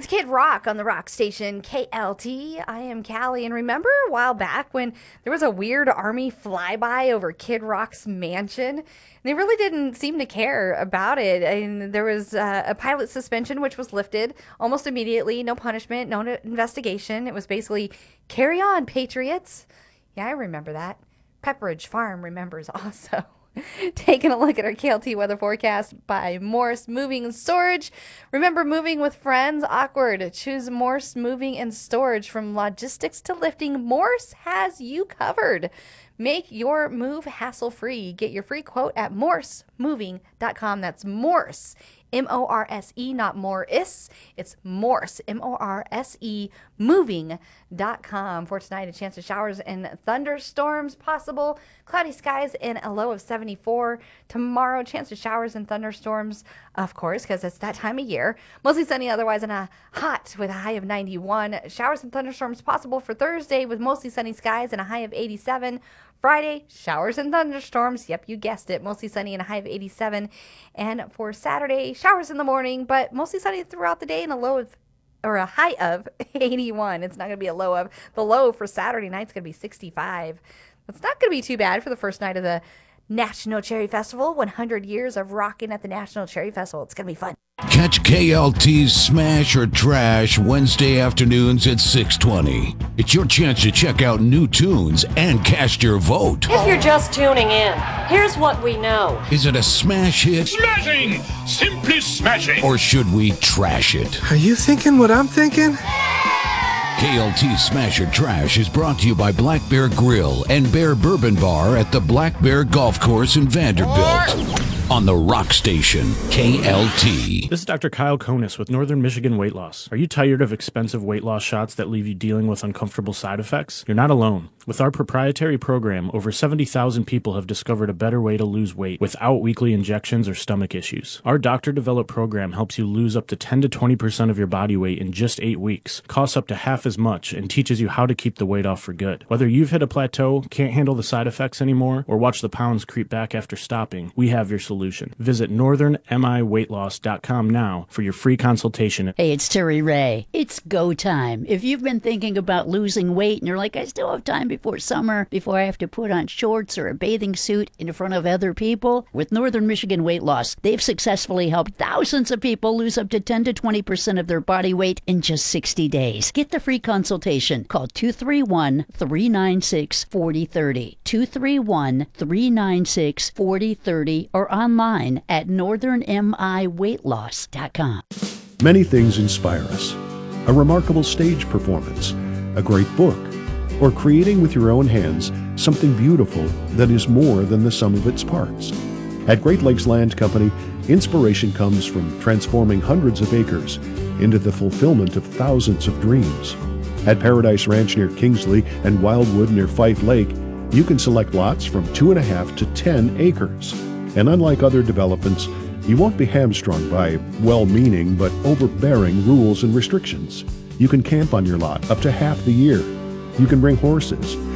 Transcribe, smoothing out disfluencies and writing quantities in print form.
It's Kid Rock on the rock station KLT. I am Callie, and remember a while back when there was a weird army flyby over Kid Rock's mansion? They really didn't seem to care about it. And there was a pilot suspension, which was lifted almost immediately. No punishment, no investigation. It was basically, carry on, Patriots. Yeah, I remember that. Pepperidge Farm remembers also. Taking a look at our KLT weather forecast by Morse Moving and Storage. Remember, moving with friends? Awkward. Choose Morse Moving and Storage. From logistics to lifting, Morse has you covered. Make your move hassle-free. Get your free quote at morsemoving.com. That's Morse, M-O-R-S-E, not Morris. It's Morse, M-O-R-S-E, moving.com. For tonight, a chance of showers and thunderstorms possible. Cloudy skies and a low of 74. Tomorrow, chance of showers and thunderstorms, of course, because it's that time of year. Mostly sunny otherwise, and a hot with a high of 91. Showers and thunderstorms possible for Thursday with mostly sunny skies and a high of 87. Friday, showers and thunderstorms. Yep, you guessed it. Mostly sunny and a high of 87. And for Saturday, showers in the morning, but mostly sunny throughout the day and a high of 81. It's not going to be a low of. The low for Saturday night's going to be 65. It's not going to be too bad for the first night of the National Cherry Festival. 100 years of rocking at the National Cherry Festival. It's going to be fun. Catch KLT's Smash or Trash Wednesday afternoons at 6:20. It's your chance to check out new tunes and cast your vote. If you're just tuning in, here's what we know. Is it a smash hit? Smashing! Simply smashing! Or should we trash it? Are you thinking what I'm thinking? KLT Smash or Trash is brought to you by Black Bear Grill and Bear Bourbon Bar at the Black Bear Golf Course in Vanderbilt. On the rock station, KLT. This is Dr. Kyle Konis with Northern Michigan Weight Loss. Are you tired of expensive weight loss shots that leave you dealing with uncomfortable side effects? You're not alone. With our proprietary program, over 70,000 people have discovered a better way to lose weight without weekly injections or stomach issues. Our doctor-developed program helps you lose up to 10 to 20% of your body weight in just 8 weeks, costs up to half as much, and teaches you how to keep the weight off for good. Whether you've hit a plateau, can't handle the side effects anymore, or watch the pounds creep back after stopping, we have your solution. Visit northernmiweightloss.com now for your free consultation. Hey, it's Terry Ray. It's go time. If you've been thinking about losing weight and you're like, I still have time before summer, before I have to put on shorts or a bathing suit in front of other people, with Northern Michigan Weight Loss, they've successfully helped thousands of people lose up to 10 to 20% of their body weight in just 60 days. Get the free consultation. Call 231-396-4030. 231-396-4030 or online at northernmiweightloss.com. Many things inspire us. A remarkable stage performance, a great book, or creating with your own hands something beautiful that is more than the sum of its parts. At Great Lakes Land Company, inspiration comes from transforming hundreds of acres into the fulfillment of thousands of dreams. At Paradise Ranch near Kingsley and Wildwood near Fife Lake, you can select lots from 2.5 to 10 acres. And unlike other developments, you won't be hamstrung by well-meaning but overbearing rules and restrictions. You can camp on your lot up to half the year. You can bring horses,